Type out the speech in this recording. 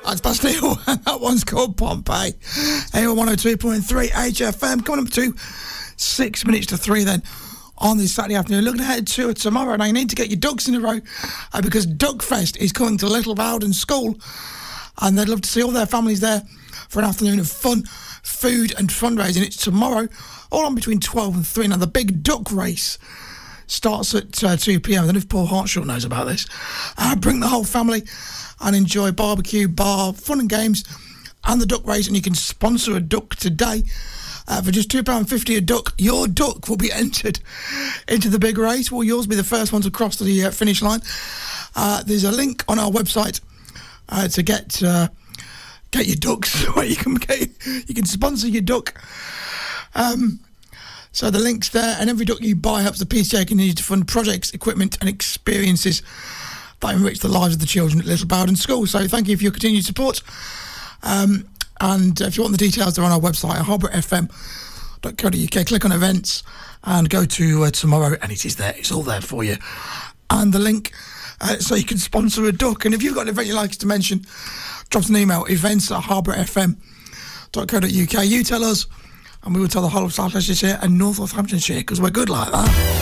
That's Bastille, and that one's called Pompeii. Here on 102.3 HFM, coming up to 6 minutes to 3 then on this Saturday afternoon. Looking ahead to tomorrow, and I need to get your ducks in a row because Duck Fest is coming to Little Bowden School, and they'd love to see all their families there for an afternoon of fun, food and fundraising. It's tomorrow, all on between 12 and 3. Now, the big duck race starts at 2 p.m. I don't know if Paul Hartshaw knows about this. Bring the whole family and enjoy barbecue, bar, fun and games, and the duck race. And you can sponsor a duck today for just £2.50 a duck. Your duck will be entered into the big race. Will yours be the first one to cross the finish line? There's a link on our website to get your ducks where you can sponsor your duck. So the link's there, and every duck you buy helps the PCA continue to fund projects, equipment and experiences that enrich the lives of the children at Little Bowden School. So thank you for your continued support. And if you want the details, they're on our website at harbourfm.co.uk. Click on events and go to tomorrow, and it is there. It's all there for you. And the link so you can sponsor a duck. And if you've got an event you'd like us to mention, drop us an email, events@harbourfm.co.uk. You tell us, and we will tell the whole of South Leicestershire and North Northamptonshire, because we're good like that.